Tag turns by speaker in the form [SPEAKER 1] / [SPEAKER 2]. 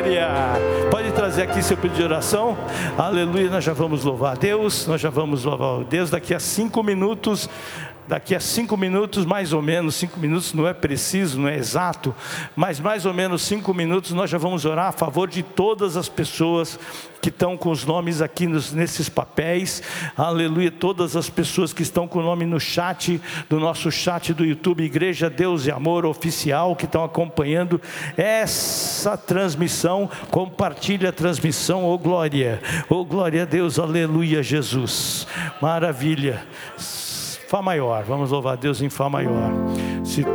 [SPEAKER 1] aleluia. Pode trazer aqui seu pedido de oração, aleluia. Nós já vamos louvar a Deus, daqui a 5 minutos. Daqui a 5 minutos, mais ou menos, 5 minutos não é preciso, não é exato, mas mais ou menos 5 minutos nós já vamos orar a favor de todas as pessoas que estão com os nomes aqui nesses papéis, aleluia, todas as pessoas que estão com o nome no chat, do nosso chat do YouTube, Igreja Deus e Amor Oficial, que estão acompanhando essa transmissão. Compartilha a transmissão, oh glória a Deus, aleluia, Jesus, maravilha. Fá maior, vamos louvar a Deus em Fá maior.